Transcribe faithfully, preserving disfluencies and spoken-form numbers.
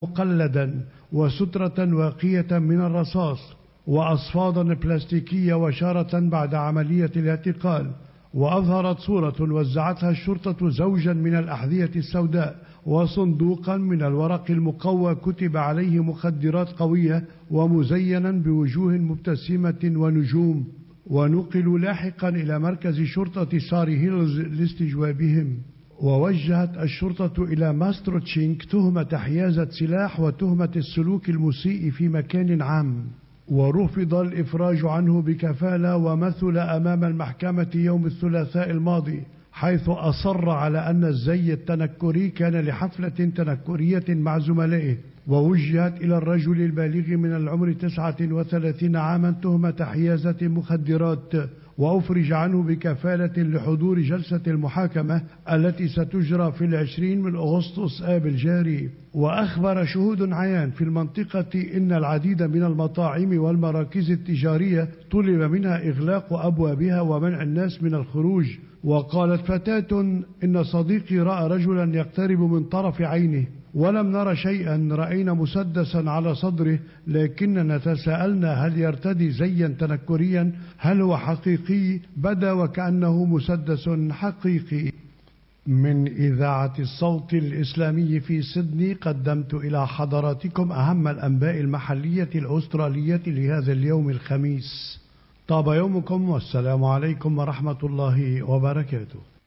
مقلدا وسترة واقية من الرصاص وأصفادا بلاستيكية وشارة بعد عملية الاعتقال. وأظهرت صورة وزعتها الشرطة زوجا من الأحذية السوداء وصندوقا من الورق المقوى كتب عليه مخدرات قوية ومزينا بوجوه مبتسمة ونجوم، ونقلوا لاحقا إلى مركز شرطة ساري هيلز لاستجوابهم. ووجهت الشرطة إلى ماستروتشينك تهمة حيازة سلاح وتهمة السلوك المسيء في مكان عام، ورفض الإفراج عنه بكفالة ومثل أمام المحكمة يوم الثلاثاء الماضي، حيث أصر على أن الزي التنكري كان لحفلة تنكرية مع زملائه. ووجهت إلى الرجل البالغ من العمر تسعة وثلاثين عاما تهمة حيازة مخدرات، وأفرج عنه بكفالة لحضور جلسة المحاكمة التي ستجرى في العشرين من أغسطس آب الجاري. وأخبر شهود عيان في المنطقة إن العديد من المطاعم والمراكز التجارية طلب منها إغلاق أبوابها ومنع الناس من الخروج. وقالت فتاة إن صديقي رأى رجلا يقترب من طرف عينه، ولم نرى شيئا، رأينا مسدسا على صدره، لكننا تساءلنا هل يرتدي زيا تنكريا، هل هو حقيقي؟ بدا وكأنه مسدس حقيقي. من إذاعة الصوت الإسلامي في سيدني قدمت إلى حضراتكم أهم الأنباء المحلية الأسترالية لهذا اليوم الخميس. طاب يومكم والسلام عليكم ورحمة الله وبركاته.